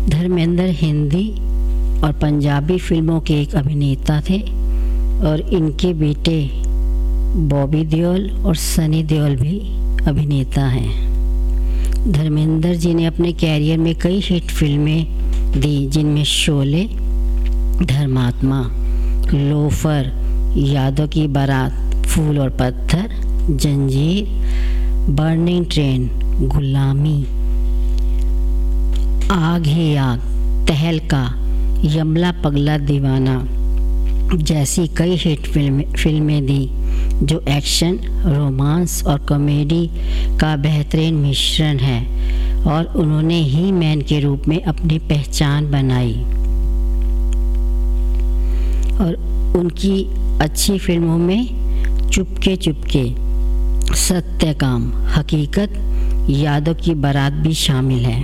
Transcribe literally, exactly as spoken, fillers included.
धर्मेंद्र हिंदी और पंजाबी फिल्मों के एक अभिनेता थे और इनके बेटे बॉबी देओल और सनी देओल भी अभिनेता हैं। धर्मेंद्र जी ने अपने कैरियर में कई हिट फिल्में दी, जिनमें शोले, धर्मात्मा, लोफर, यादों की बारात, फूल और पत्थर, जंजीर, बर्निंग ट्रेन, गुलामी, आग ही आग, तहलका, यमला पगला दीवाना जैसी कई हिट फिल्में फिल्में दी, जो एक्शन, रोमांस और कॉमेडी का बेहतरीन मिश्रण है, और उन्होंने ही मैन के रूप में अपनी पहचान बनाई। और उनकी अच्छी फिल्मों में चुपके चुपके, सत्य काम, हकीकत, यादों की बारात भी शामिल है।